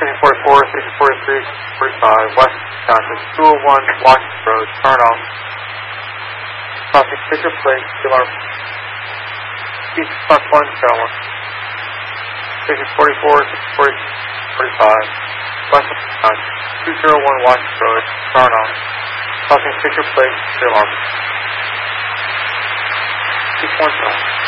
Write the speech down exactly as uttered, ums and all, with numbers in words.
six forty-four, six forty-three, six forty-five, West Wisconsin, two oh one Washington Road, turn off. Crossing Fisher Place, alarm. East Park one, channel one. six forty-four, six forty-five, West Wisconsin, two oh one Washington Road, turn off. Crossing Fisher Place, alarm. East one, channel one.